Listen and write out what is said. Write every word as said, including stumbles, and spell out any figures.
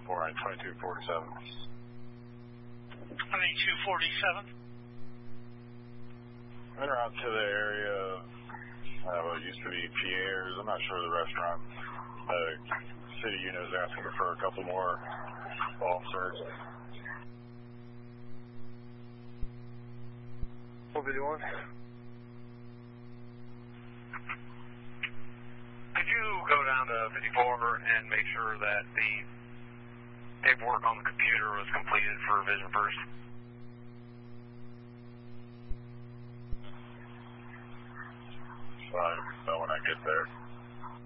four nine, twenty-two forty-seven. twenty-two forty-seven. Went around to the area of uh, what used to be Pierre's. I'm not sure of the restaurant. Uh, city unit is asking for a couple more officers. four fifty-one. Could you go down to fifty-four and make sure that the paperwork on the computer was completed for Vision First? Fine, so when I get there.